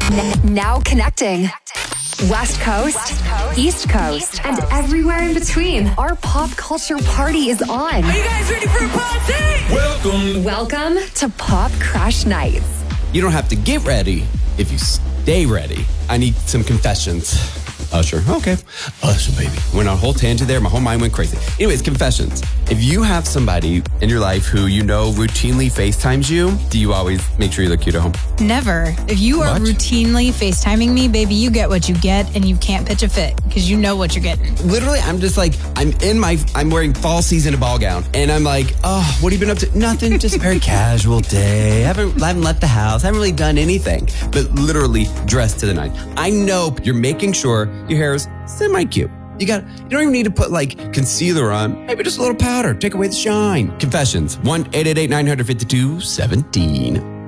Now connecting. West Coast, East Coast, and everywhere in between. Our pop culture party is on. Are you guys ready for a party? Welcome to Pop Crash Nights. You don't have to get ready if you stay ready. I need some confessions. Usher. Okay. Usher, baby. Went on a whole tangent there. My whole mind went crazy. Anyways, confessions. If you have somebody in your life who you know routinely FaceTimes you, do you always make sure you look cute at home? Never. If you are routinely FaceTiming me, baby, you get what you get and you can't pitch a fit because you know what you're getting. Literally, I'm just like, I'm wearing fall season a ball gown and I'm like, oh, what have you been up to? Nothing, just a very casual day. I haven't left the house. I haven't really done anything, but literally dressed to the nines. I know you're making sure your hair is semi-cute. You don't even need to put like concealer on. Maybe just a little powder. Take away the shine. Confessions. 1-888-952-17.